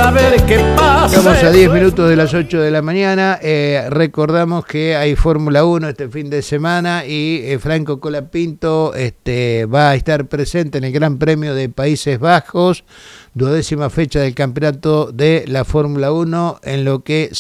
saber qué pasa. Estamos a 10 minutos de las 8 de la mañana. Recordamos que hay Fórmula 1 este fin de semana y Franco Colapinto va a estar presente en el Gran Premio de Países Bajos, 12ª fecha del campeonato de la Fórmula 1, en lo que